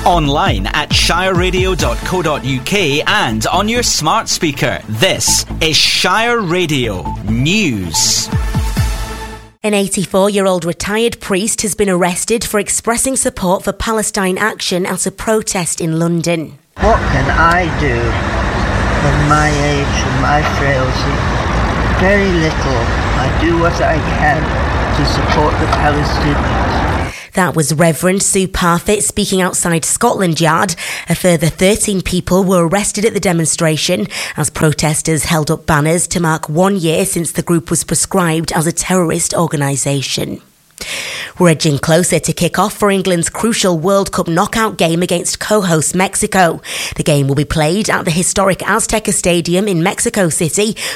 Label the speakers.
Speaker 1: Online at shireradio.co.uk and on your smart speaker. This is Shire Radio News.
Speaker 2: An 84-year-old retired priest has been arrested for expressing support for Palestine Action at a protest in London.
Speaker 3: What can I do at my age and my frailty? Very little. I do what I can to support the Palestinians.
Speaker 2: That was Reverend Sue Parfitt speaking outside Scotland Yard. A further 13 people were arrested at the demonstration as protesters held up banners to mark 1 year since the group was proscribed as a terrorist organisation. We're edging closer to kick-off for England's crucial World Cup knockout game against co-host Mexico. The game will be played at the historic Azteca Stadium in Mexico City,